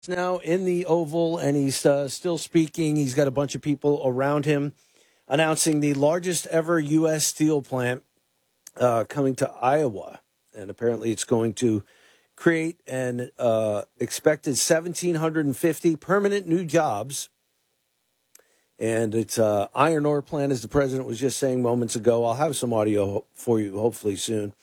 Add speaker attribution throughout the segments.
Speaker 1: Now in the Oval, and he's still speaking. He's got a bunch of people around him announcing the largest ever U.S. steel plant coming to Iowa. And apparently it's going to create an expected 1,750 permanent new jobs. And it's iron ore plant, as the president was just saying moments ago. I'll have some audio for you hopefully soon.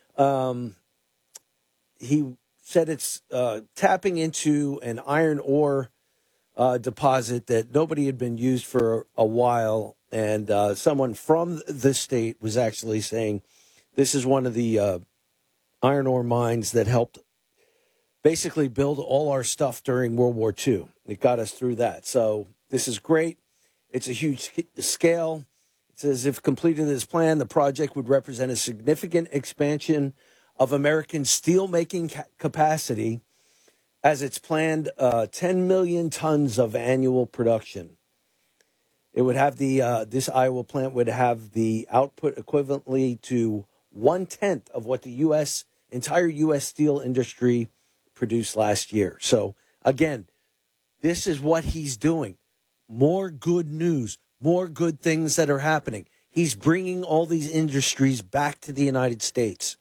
Speaker 1: He said it's tapping into an iron ore deposit that nobody had been used for a while. And someone from the state was actually saying this is one of the iron ore mines that helped basically build all our stuff during World War II. It got us through that. So this is great. It's a huge scale. It says if completed as planned, the project would represent a significant expansion of American steelmaking capacity as it's planned 10 million tons of annual production. It would have this Iowa plant would have the output equivalently to 1/10 of what the entire U.S. steel industry produced last year. So again, this is what he's doing. More good news, more good things that are happening. He's bringing all these industries back to the United States.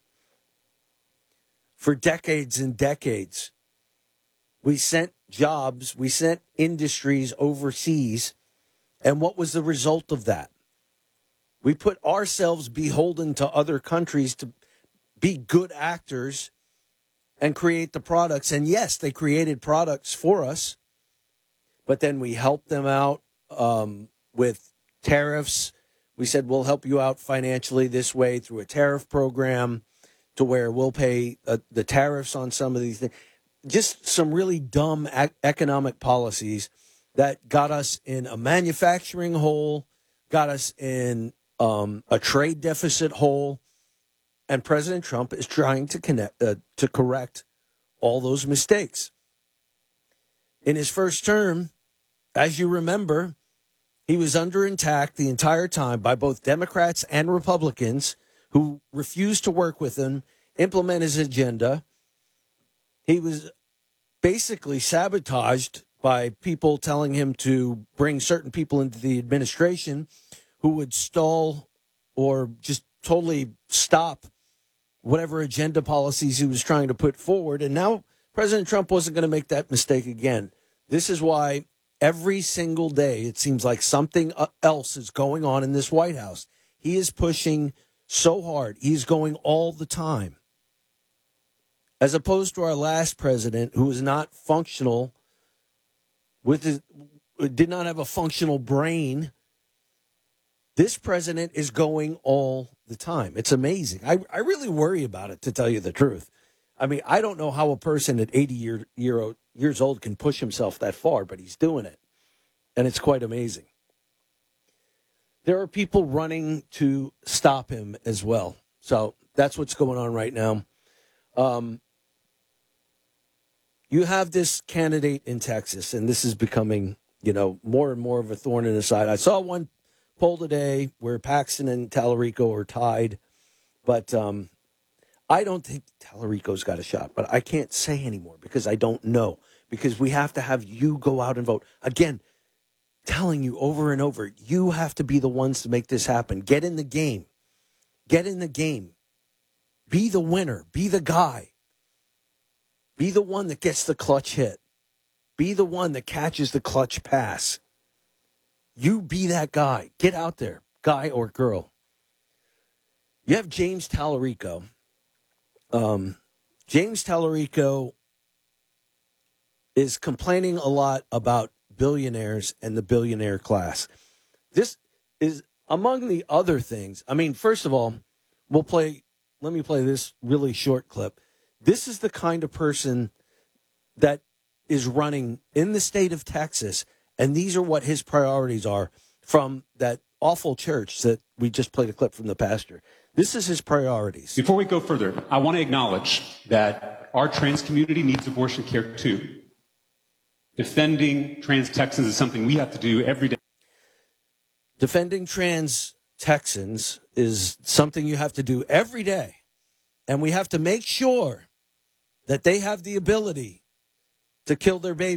Speaker 1: For decades and decades, we sent jobs, we sent industries overseas. And what was the result of that? We put ourselves beholden to other countries to be good actors and create the products. And yes, they created products for us, but then we helped them out with tariffs. We said, we'll help you out financially this way through a tariff program to where we'll pay the tariffs on some of these things. Just some really dumb economic policies that got us in a manufacturing hole, got us in a trade deficit hole. And President Trump is trying to correct all those mistakes. In his first term, as you remember, he was under attack the entire time by both Democrats and Republicans who refused to work with him, implement his agenda. He was basically sabotaged by people telling him to bring certain people into the administration who would stall or just totally stop whatever agenda policies he was trying to put forward. And now President Trump wasn't going to make that mistake again. This is why every single day it seems like something else is going on in this White House. He is pushing so hard. He's going all the time. As opposed to our last president, who was not functional, did not have a functional brain. This president is going all the time. It's amazing. I really worry about it, to tell you the truth. I mean, I don't know how a person at 80 years old can push himself that far, but he's doing it. And it's quite amazing. There are people running to stop him as well. So that's what's going on right now. You have this candidate in Texas, and this is becoming, more and more of a thorn in the side. I saw one poll today where Paxton and Tallarico are tied, but I don't think Tallarico's got a shot. But I can't say anymore because I don't know, because we have to have you go out and vote. Again, telling you over and over, you have to be the ones to make this happen. Get in the game. Get in the game. Be the winner. Be the guy. Be the one that gets the clutch hit. Be the one that catches the clutch pass. You be that guy. Get out there, guy or girl. You have James Tallarico. James Tallarico is complaining a lot about billionaires and the billionaire class. This is among the other things. I mean, first of all, let me play this really short clip. This is the kind of person that is running in the state of Texas, and these are what his priorities are from that awful church that we just played a clip from the pastor. This is his priorities.
Speaker 2: Before we go further, I want to acknowledge that our trans community needs abortion care too. Defending trans Texans is something we have to do every day.
Speaker 1: Defending trans Texans is something you have to do every day. And we have to make sure that they have the ability to kill their baby.